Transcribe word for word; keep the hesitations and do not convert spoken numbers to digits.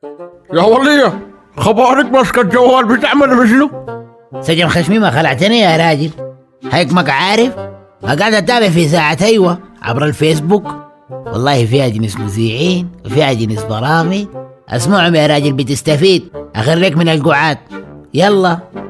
يا ولية، خبارك ماسكة الجوال بتعمل بشنو؟ سجن خشمي ما خلعتني يا راجل، هيك ما عارف. قاعد اتابع في ساعة ايوه عبر الفيسبوك، والله فيها جنس مذيعين وفيها جنس برامج، اسمعهم يا راجل بتستفيد، اخريك من القعاد. يلا.